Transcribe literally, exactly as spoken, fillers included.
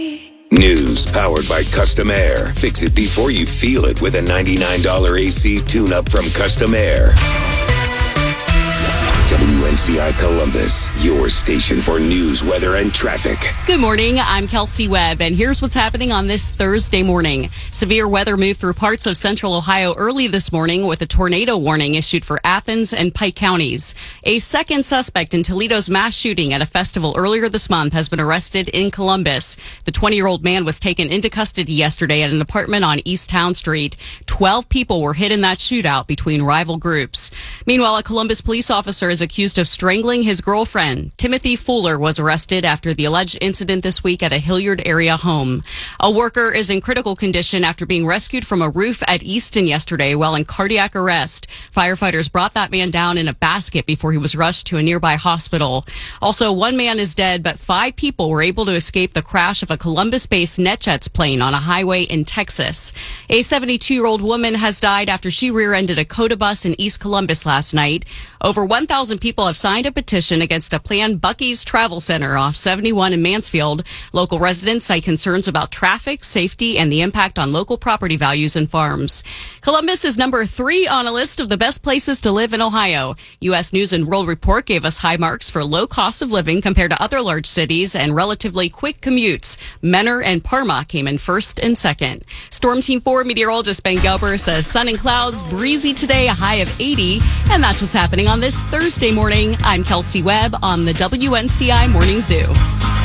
News powered by Custom Air. Fix it before you feel it with a ninety-nine dollars A C tune-up from Custom Air. W N C I Columbus, your station for news, weather, and traffic. Good morning. I'm Kelsey Webb, and here's what's happening on this Thursday morning. Severe weather moved through parts of central Ohio early this morning with a tornado warning issued for Athens and Pike counties. A second suspect in Toledo's mass shooting at a festival earlier this month has been arrested in Columbus. The twenty-year-old man was taken into custody yesterday at an apartment on East Town Street. Twelve people were hit in that shootout between rival groups. Meanwhile, a Columbus police officer is accused of strangling his girlfriend. Timothy Fuller was arrested after the alleged incident this week at a Hilliard area home. A worker is in critical condition after being rescued from a roof at Easton yesterday while in cardiac arrest. Firefighters brought that man down in a basket before he was rushed to a nearby hospital. Also, one man is dead, but five people were able to escape the crash of a Columbus-based NetJets plane on a highway in Texas. A seventy-two-year-old woman has died after she rear-ended a COTA bus in East Columbus last night. Over one thousand people have signed a petition against a planned Buc-ee's Travel Center off seventy-one in Mansfield. Local residents cite concerns about traffic, safety, and the impact on local property values and farms. Columbus is number three on a list of the best places to live in Ohio. U S News and World Report gave us high marks for low cost of living compared to other large cities and relatively quick commutes. Menor and Parma came in first and second. Storm Team four meteorologist Ben Gelber says sun and clouds, breezy today, a high of eighty. And that's what's happening on this Thursday morning. I'm Kelsey Webb on the W N C I Morning Zoo.